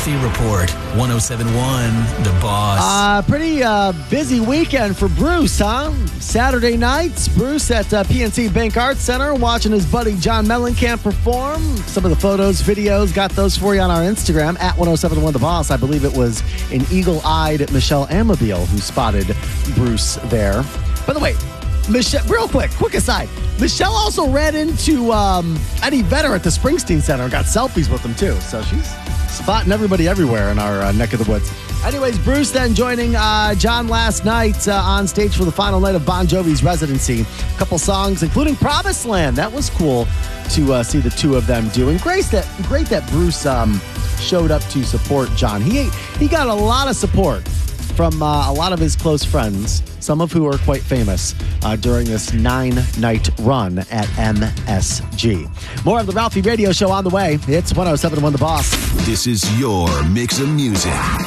Ralphie Report. 107.1 The Boss. Pretty busy weekend for Bruce, huh? Saturday nights, Bruce at PNC Bank Arts Center watching his buddy John Mellencamp perform. Some of the photos, videos, got those for you on our Instagram at 107.1 The Boss. I believe it was an eagle-eyed Michelle Amabile who spotted Bruce there. By the way, Michelle, real quick aside. Michelle also ran into Eddie Vedder at the Springsteen Center and got selfies with him, too. So she's spotting everybody everywhere in our neck of the woods. Anyways, Bruce then joining John last night on stage for the final night of Bon Jovi's residency. A couple songs, including Promised Land. That was cool to see the two of them do. And great that Bruce showed up to support John. He got a lot of support from a lot of his close friends, some of who are quite famous during this 9-night run at MSG. More of the Ralphie Radio Show on the way. It's 107.1 The Boss. This is your mix of music.